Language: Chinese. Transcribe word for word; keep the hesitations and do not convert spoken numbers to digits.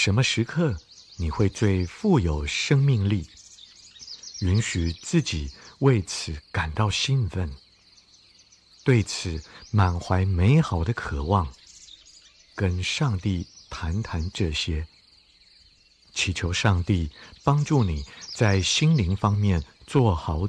什么时刻你会最富有生命力？允许自己为此感到兴奋，对此满怀美好的渴望，跟上帝谈谈这些，祈求上帝帮助你在心灵方面做好